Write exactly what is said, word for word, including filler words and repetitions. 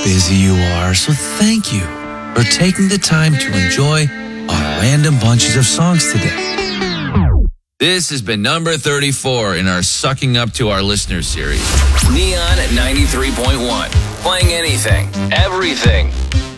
busy you are, so thank you for taking the time to enjoy our random bunches of songs today. This has been number thirty-four in our Sucking Up to Our Listeners series. Neon ninety-three point one. Playing anything, everything.